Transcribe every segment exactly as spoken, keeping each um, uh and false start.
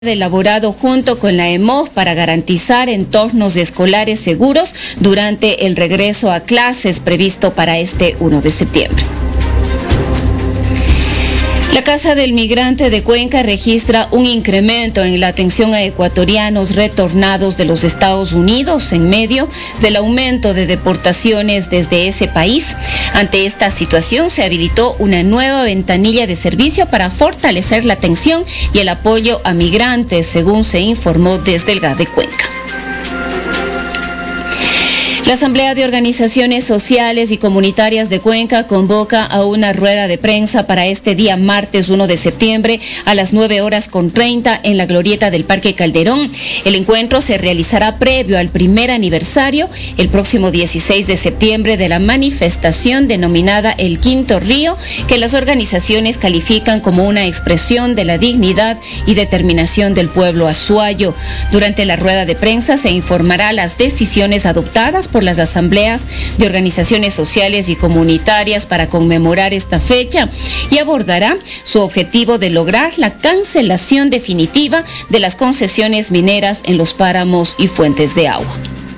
elaborado junto con la E M O F para garantizar entornos escolares seguros durante el regreso a clases previsto para este primero de septiembre. La Casa del Migrante de Cuenca registra un incremento en la atención a ecuatorianos retornados de los Estados Unidos en medio del aumento de deportaciones desde ese país. Ante esta situación se habilitó una nueva ventanilla de servicio para fortalecer la atención y el apoyo a migrantes, según se informó desde el G A D de Cuenca. La Asamblea de Organizaciones Sociales y Comunitarias de Cuenca convoca a una rueda de prensa para este día martes primero de septiembre a las nueve horas con treinta en la glorieta del Parque Calderón. El encuentro se realizará previo al primer aniversario, el próximo dieciséis de septiembre, de la manifestación denominada El Quinto Río, que las organizaciones califican como una expresión de la dignidad y determinación del pueblo azuayo. Durante la rueda de prensa se informará las decisiones adoptadas por las asambleas de organizaciones sociales y comunitarias para conmemorar esta fecha y abordará su objetivo de lograr la cancelación definitiva de las concesiones mineras en los páramos y fuentes de agua.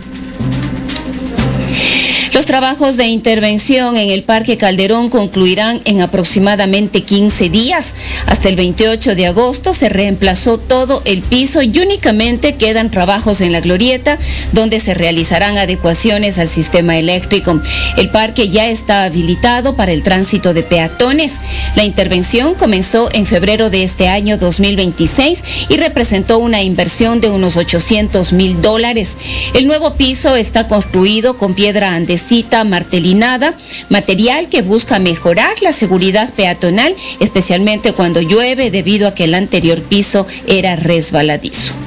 Los trabajos de intervención en el Parque Calderón concluirán en aproximadamente quince días. Hasta el veintiocho de agosto se reemplazó todo el piso y únicamente quedan trabajos en la glorieta, donde se realizarán adecuaciones al sistema eléctrico. El parque ya está habilitado para el tránsito de peatones. La intervención comenzó en febrero de este año dos mil veintiséis y representó una inversión de unos ochocientos mil dólares. El nuevo piso está construido con piedra andesita martelinada, material que busca mejorar la seguridad peatonal, especialmente cuando llueve, debido a que el anterior piso era resbaladizo.